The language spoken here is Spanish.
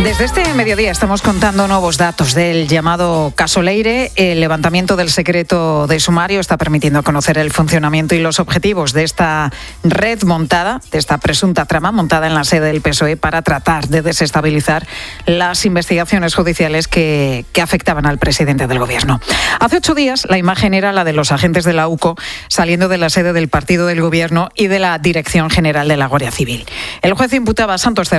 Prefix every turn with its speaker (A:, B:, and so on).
A: Desde este mediodía estamos contando nuevos datos del llamado caso Leire. El levantamiento del secreto de sumario está permitiendo conocer el funcionamiento y los objetivos de esta red montada, de esta presunta trama montada en la sede del PSOE para tratar de desestabilizar las investigaciones judiciales que afectaban al presidente del Gobierno. Hace 8 días la imagen era la de los agentes de la UCO saliendo de la sede del partido del Gobierno y de la Dirección General de la Guardia Civil. El juez imputaba a Santos